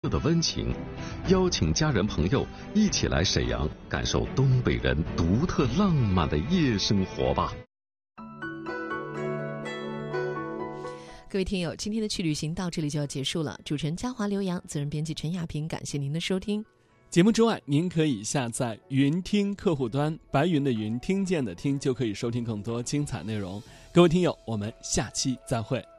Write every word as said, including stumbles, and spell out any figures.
的温情，邀请家人朋友一起来沈阳，感受东北人独特浪漫的夜生活吧。 各位听友，今天的去旅行到这里就要结束了。主持人嘉华、刘洋，责任编辑陈亚平，感谢您的收听。 节目之外，您可以下载云听客户端，白云的云，听见的听，就可以收听更多精彩内容。各位听友，我们下期再会。